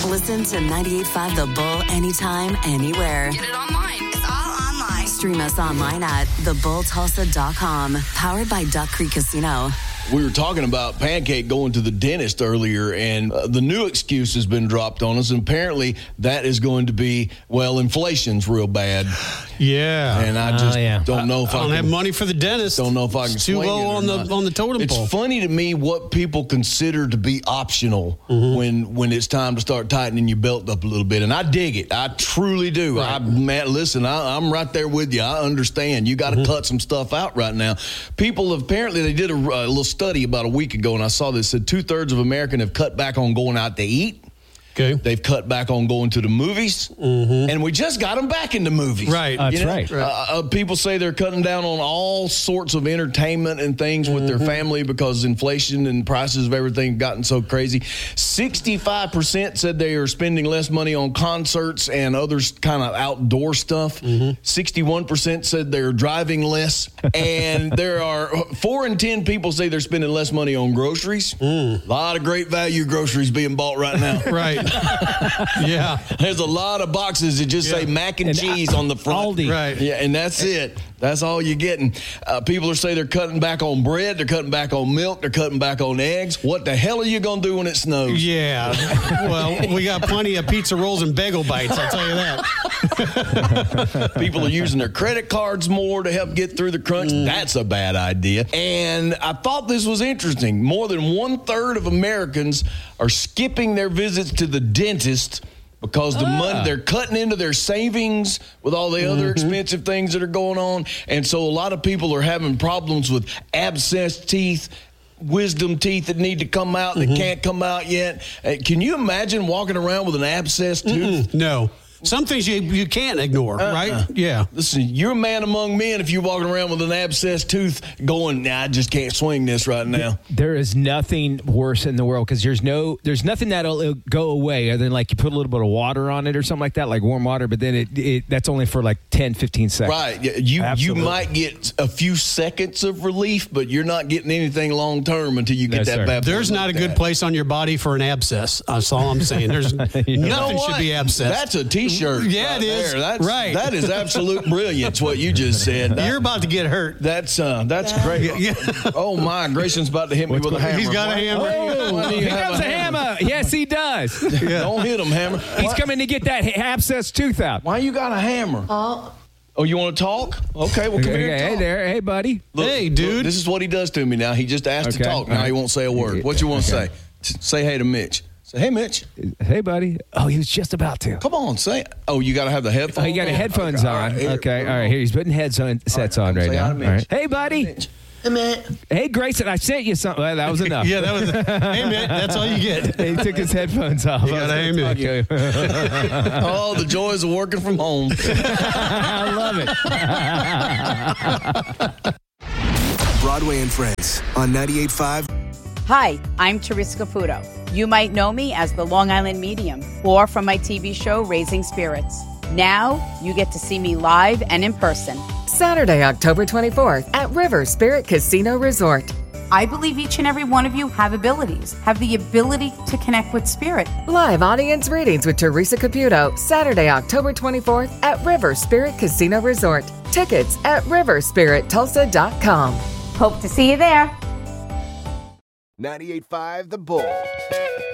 Listen to 98.5 The Bull anytime, anywhere. Get it online. It's all online. Stream us online at thebulltulsa.com. Powered by Duck Creek Casino. We were talking about Pancake going to the dentist earlier, and the new excuse has been dropped on us. And apparently, that is going to be, well, inflation's real bad. Yeah. And I just don't know if I don't have money for the dentist. Don't know if I can It's too swing low it on the totem pole. It's funny to me what people consider to be optional when it's time to start tightening your belt up a little bit. And I dig it. I truly do. Right. Listen, I'm right there with you. I understand. You got to cut some stuff out right now. People apparently, they did a little study about a week ago, and I saw this, said 2/3 of Americans have cut back on going out to eat. Okay. They've cut back on going to the movies, and we just got them back in the movies. Right. That's right. People say they're cutting down on all sorts of entertainment and things with their family because inflation and prices of everything gotten so crazy. 65% said they are spending less money on concerts and other kind of outdoor stuff. 61% said they're driving less. And there are 4 in 10 people say they're spending less money on groceries. A lot of great value groceries being bought right now. Right. Yeah. There's a lot of boxes that just say mac and cheese on the front. Aldi. Right. Yeah, and that's it. That's all you're getting. People are saying they're cutting back on bread. They're cutting back on milk. They're cutting back on eggs. What the hell are you going to do when it snows? Yeah. Well, we got plenty of pizza rolls and bagel bites, I'll tell you that. People are using their credit cards more to help get through the crunch. That's a bad idea. And I thought this was interesting. More than 1/3 of Americans are skipping their visits to the dentist because the money, they're cutting into their savings with all the other expensive things that are going on. And so a lot of people are having problems with abscessed teeth, wisdom teeth that need to come out that can't come out yet. Can you imagine walking around with an abscessed tooth? No. Some things you can't ignore, right? Yeah. Listen, you're a man among men if you're walking around with an abscessed tooth going, I just can't swing this right now. There is nothing worse in the world because there's nothing that'll go away other than like you put a little bit of water on it or something like that, like warm water, but then that's only for like 10, 15 seconds. Right. You might get a few seconds of relief, but you're not getting anything long term until you get that bad. There's not a good place on your body for an abscess. That's all I'm saying. There's nothing should be abscessed. That's a T-shirt. Yeah, right it is. there. Right. That is absolute brilliance, what you just said. You're about to get hurt. That's great. Yeah. Oh, my. Grayson's about to hit me with a hammer. He's got a hammer. Why do you He have does a hammer. Yes, he does. Don't hit him, hammer. He's coming to get that abscessed tooth out. Why you got a hammer? Oh, you want to talk? Okay, well, come here and Hey talk. there. Hey, buddy. Look, Hey, dude. Look, this is what he does to me now. He just asked to Okay. talk. Now he won't say a word. What you want to say? Say hey to Mitch. Say, hey, Mitch. Hey, buddy. Oh, he was just about to. Come on, say it. Oh, you got to have the headphones. Oh, you got the headphones on. Okay. All right. Here, he's putting headsets on right Say now. hi All to Mitch. right. Hey, buddy. Mitch. Hey, Grayson, I sent you something. Well, that was enough. Yeah, that was. Hey, man, that's all you get. He took his headphones off. You gotta aim it. Oh, the joys of working from home. I love it. Broadway and Friends on 98.5. Hi, I'm Teresa Caputo. You might know me as the Long Island Medium or from my TV show Raising Spirits. Now you get to see me live and in person. Saturday, October 24th at River Spirit Casino Resort. I believe each and every one of you have the ability to connect with spirit. Live audience readings with Teresa Caputo, Saturday, October 24th at River Spirit Casino Resort. Tickets at riverspirittulsa.com. Hope to see you there. 98.5 The Bull.